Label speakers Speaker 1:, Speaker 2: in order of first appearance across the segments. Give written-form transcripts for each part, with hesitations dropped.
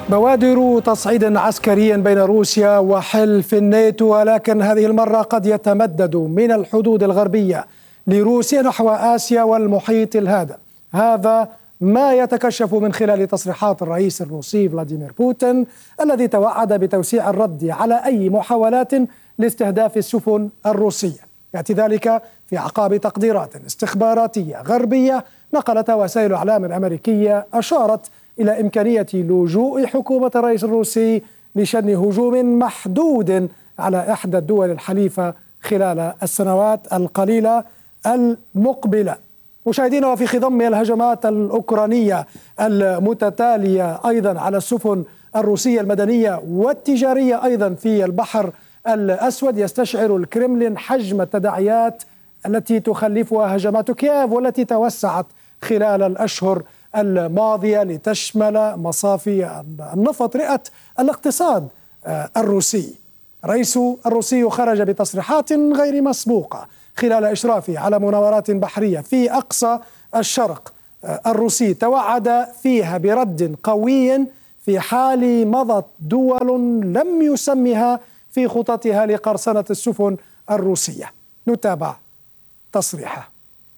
Speaker 1: بوادر تصعيد عسكري بين روسيا وحلف الناتو، ولكن هذه المرة قد يتمدد من الحدود الغربية لروسيا نحو آسيا والمحيط الهادئ. هذا ما يتكشف من خلال تصريحات الرئيس الروسي فلاديمير بوتين الذي توعد بتوسيع الرد على أي محاولات لاستهداف السفن الروسية. يأتي ذلك في أعقاب تقديرات استخباراتية غربية نقلتها وسائل الإعلام الأمريكية أشارت إلى إمكانية لجوء حكومة الرئيس الروسي لشن هجوم محدود على إحدى الدول الحليفة خلال السنوات القليلة المقبلة. مشاهدينا، وفي خضم الهجمات الأوكرانية المتتالية أيضا على السفن الروسية المدنية والتجارية أيضا في البحر الأسود، يستشعر الكرملين حجم التداعيات التي تخلفها هجمات كييف والتي توسعت خلال الأشهر الماضية لتشمل مصافي النفط رئة الاقتصاد الروسي. الرئيس الروسي خرج بتصريحات غير مسبوقة خلال إشرافه على مناورات بحرية في أقصى الشرق الروسي، توعد فيها برد قوي في حال مضت دول لم يسمها في خططها لقرصنة السفن الروسية. نتابع تصريحه.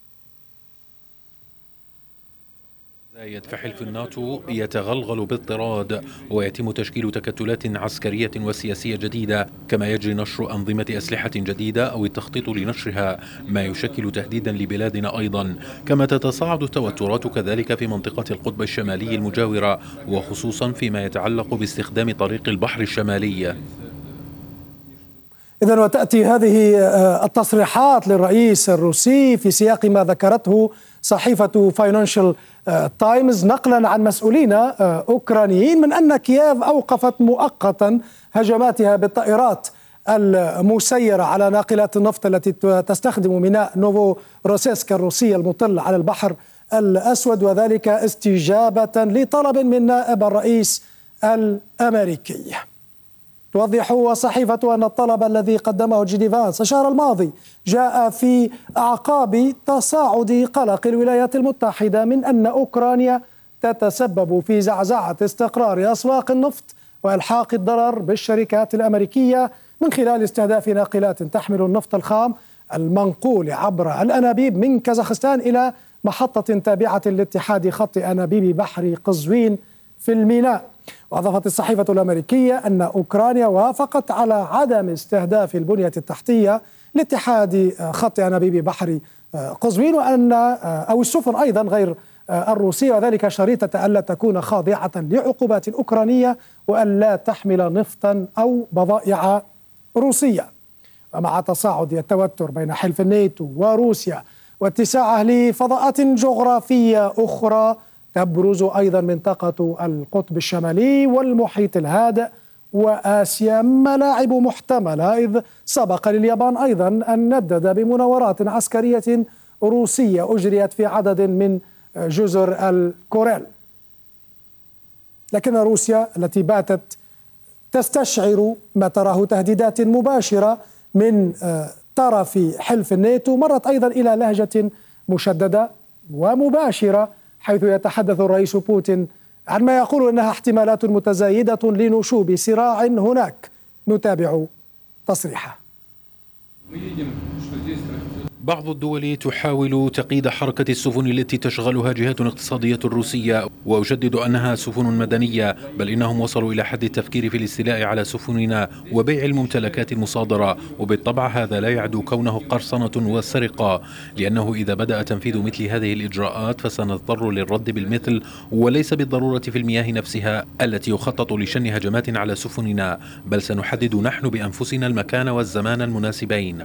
Speaker 2: زايد فحلف الناتو يتغلغل باضطراد ويتم تشكيل تكتلات عسكرية وسياسية جديدة، كما يجري نشر أنظمة أسلحة جديدة أو التخطيط لنشرها، ما يشكل تهديدا لبلادنا أيضا. كما تتصاعد التوترات كذلك في منطقة القطب الشمالي المجاورة، وخصوصا فيما يتعلق باستخدام طريق البحر الشمالي.
Speaker 1: إذن وتأتي هذه التصريحات للرئيس الروسي في سياق ما ذكرته صحيفة فاينانشال تايمز نقلا عن مسؤولين أوكرانيين من أن كييف أوقفت مؤقتا هجماتها بالطائرات المسيرة على ناقلات النفط التي تستخدم ميناء نوفوروسيسك الروسي المطل على البحر الأسود، وذلك استجابة لطلب من نائب الرئيس الأمريكي. توضح صحيفة أن الطلب الذي قدمه جيدي فانس الشهر الماضي جاء في أعقاب تصاعد قلق الولايات المتحدة من أن أوكرانيا تتسبب في زعزعة استقرار أسواق النفط وإلحاق الضرر بالشركات الأمريكية من خلال استهداف ناقلات تحمل النفط الخام المنقول عبر الأنابيب من كازاخستان إلى محطة تابعة لاتحاد خط أنابيب بحر قزوين في الميناء. وأضافت الصحيفة الأمريكية أن أوكرانيا وافقت على عدم استهداف البنية التحتية لاتحاد خط أنابيب بحر قزوين وأن أو السفن أيضا غير الروسية، وذلك شريطة ألا تكون خاضعة لعقوبات أوكرانية وأن لا تحمل نفطا أو بضائع روسية. ومع تصاعد التوتر بين حلف الناتو وروسيا واتساعه لفضاءات جغرافية أخرى، تبرز أيضا منطقة القطب الشمالي والمحيط الهادئ وآسيا ملاعب محتملة، إذ سبق لليابان أيضا أن ندد بمناورات عسكرية روسية أجريت في عدد من جزر الكوريل. لكن روسيا التي باتت تستشعر ما تراه تهديدات مباشرة من طرف حلف الناتو مرت أيضا إلى لهجة مشددة ومباشرة، حيث يتحدث الرئيس بوتين عن ما يقول أنها احتمالات متزايدة لنشوب صراع هناك. نتابع تصريحه.
Speaker 2: بعض الدول تحاول تقييد حركة السفن التي تشغلها جهات اقتصادية روسية، وأجدد أنها سفن مدنية، بل إنهم وصلوا إلى حد التفكير في الاستيلاء على سفننا وبيع الممتلكات المصادرة. وبالطبع هذا لا يعد كونه قرصنة وسرقة، لأنه إذا بدأ تنفيذ مثل هذه الإجراءات فسنضطر للرد بالمثل، وليس بالضرورة في المياه نفسها التي يخطط لشن هجمات على سفننا، بل سنحدد نحن بأنفسنا المكان والزمان المناسبين.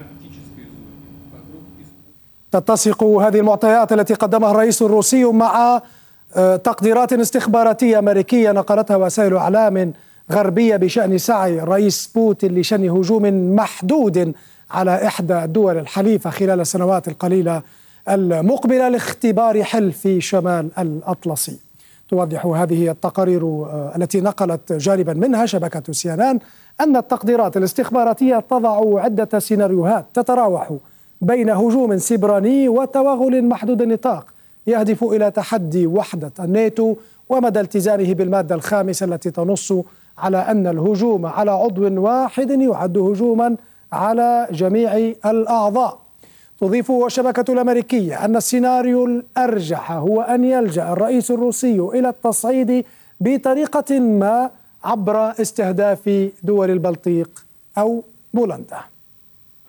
Speaker 1: تتسق هذه المعطيات التي قدمها الرئيس الروسي مع تقديرات استخباراتية أمريكية نقلتها وسائل إعلام غربية بشأن سعي الرئيس بوتين لشن هجوم محدود على إحدى الدول الحليفة خلال السنوات القليلة المقبلة لاختبار حلف شمال الأطلسي. توضح هذه التقارير التي نقلت جانبا منها شبكة CNN أن التقديرات الاستخباراتية تضع عدة سيناريوهات تتراوح بين هجوم سبراني وتوغل محدود النطاق يهدف إلى تحدي وحدة الناتو ومدى التزامه بالمادة الخامسة التي تنص على أن الهجوم على عضو واحد يعد هجوما على جميع الأعضاء. تضيف الشبكة الأمريكية أن السيناريو الأرجح هو أن يلجأ الرئيس الروسي إلى التصعيد بطريقة ما عبر استهداف دول البلطيق أو بولندا.